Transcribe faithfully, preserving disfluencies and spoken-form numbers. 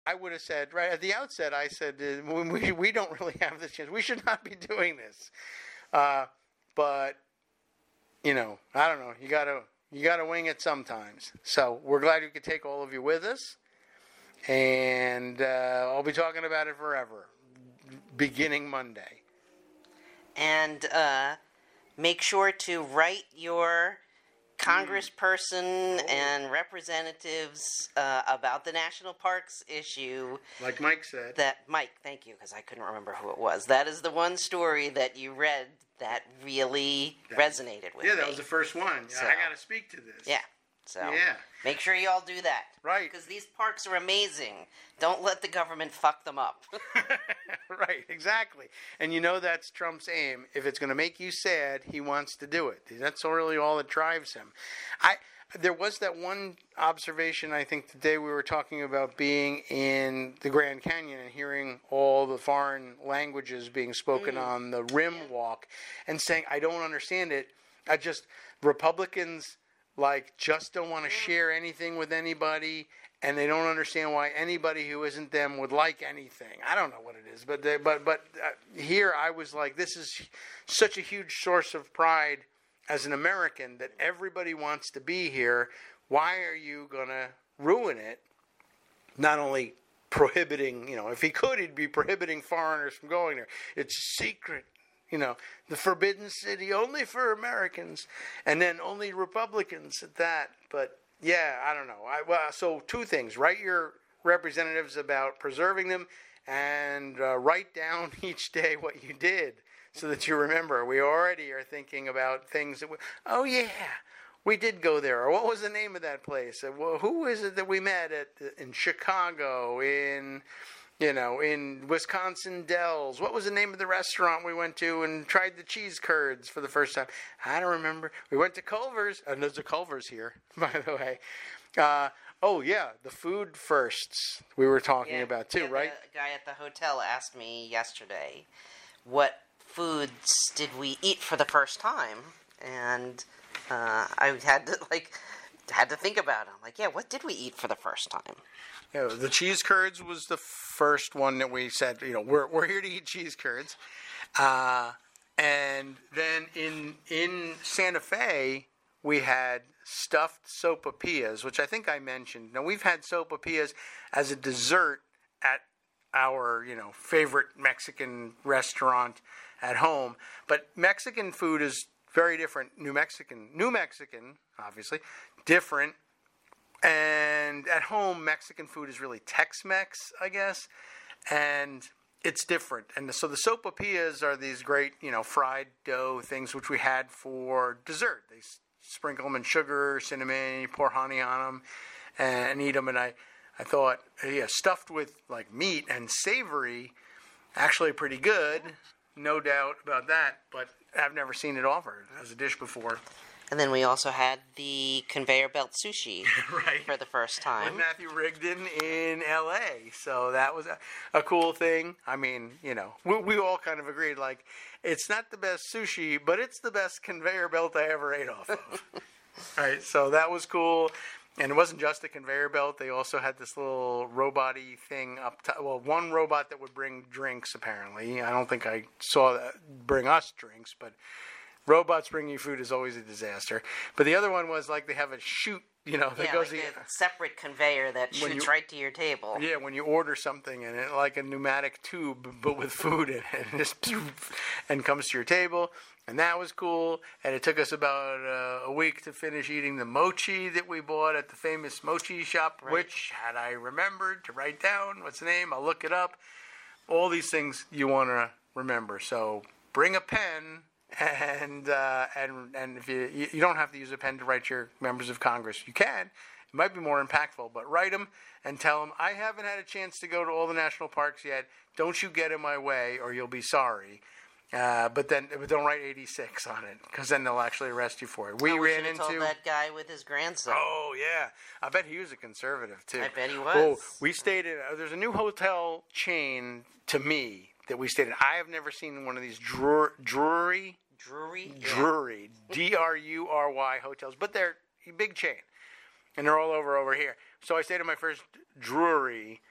I would have said right at the outset. I said uh, we we don't really have this chance. We should not be doing this. Uh, but you know, I don't know. You gotta you gotta wing it sometimes. So we're glad we could take all of you with us, and uh, I'll be talking about it forever, beginning Monday. And uh, make sure to write your congressperson mm. and representatives uh, about the national parks issue. Like Mike said. That Mike, thank you, because I couldn't remember who it was. That is the one story that you read that really that, resonated with yeah, me. Yeah, that was the first one. So, I got to speak to this. Yeah. So yeah. make sure you all do that. Right. Because these parks are amazing. Don't let the government fuck them up. Right, exactly. And you know that's Trump's aim. If it's going to make you sad, he wants to do it. That's really all that drives him. I There was that one observation, I think, the day we were talking about being in the Grand Canyon and hearing all the foreign languages being spoken mm. on the rim yeah. walk and saying, I don't understand it. I just, Republicans... like, just don't want to share anything with anybody, and they don't understand why anybody who isn't them would like anything. I don't know what it is, but they, but but uh, here I was like, this is such a huge source of pride as an American that everybody wants to be here. Why are you going to ruin it? Not only prohibiting, you know, if he could, he'd be prohibiting foreigners from going there. It's secret. You know, the forbidden city only for Americans, and then only Republicans at that. But yeah, I don't know. I, well, so two things: write your representatives about preserving them, and uh, write down each day what you did, so that you remember. We already are thinking about things that. We, oh yeah, we did go there. Or what was the name of that place? Uh, well, who is it that we met at in Chicago in? You know, in Wisconsin Dells. What was the name of the restaurant we went to and tried the cheese curds for the first time? I don't remember. We went to Culver's. And there's a Culver's here, by the way. Uh, oh, yeah, the food firsts we were talking yeah, about, too, yeah, right? The guy at the hotel asked me yesterday, what foods did we eat for the first time? And uh, I had to, like... had to think about it. I'm like, yeah, what did we eat for the first time? Yeah, the cheese curds was the first one that we said, you know, we're we're here to eat cheese curds. Uh, and then in in Santa Fe, we had stuffed sopapillas, which I think I mentioned. Now, we've had sopapillas as a dessert at our, you know, favorite Mexican restaurant at home. But Mexican food is very different. New Mexican, New Mexican, obviously, different. And at home, Mexican food is really Tex-Mex, I guess. And it's different. And so the sopapillas are these great, you know, fried dough things which we had for dessert. They sprinkle them in sugar, cinnamon, you pour honey on them, and eat them. And I, I thought, yeah, stuffed with, like, meat and savory, actually pretty good. No doubt about that. But I've never seen it offered as a dish before. And then we also had the conveyor belt sushi right. for the first time. With Matthew Rigdon in L A. So that was a, a cool thing. I mean, you know, we, we all kind of agreed, like, it's not the best sushi, but it's the best conveyor belt I ever ate off of. Right, so that was cool. And it wasn't just a conveyor belt. They also had this little robot-y thing up top. Well, one robot that would bring drinks, apparently. I don't think I saw that bring us drinks, but robots bringing food is always a disaster. But the other one was like they have a chute, you know, that yeah, goes... like a separate conveyor that shoots you, right to your table. Yeah, when you order something and it like a pneumatic tube, but with food in it, and, just, and comes to your table. And that was cool. And it took us about uh, a week to finish eating the mochi that we bought at the famous mochi shop, right. Which, had I remembered to write down, what's the name? I'll look it up. All these things you want to remember. So bring a pen, and uh, and and if you you don't have to use a pen to write your members of Congress, you can. It might be more impactful, but write them and tell them, I haven't had a chance to go to all the national parks yet. Don't you get in my way, or you'll be sorry. Uh, but then but don't write eighty-six on it, because then they'll actually arrest you for it. We oh, we ran into told that guy with his grandson. Oh yeah, I bet he was a conservative too. I bet he was. Oh, we stayed in. Uh, there's a new hotel chain to me that we stayed in. I have never seen one of these Drury, Drury, Drury, Drury, D R U R Y hotels, but they're a big chain, and they're all over over here. So I stayed in my first Drury.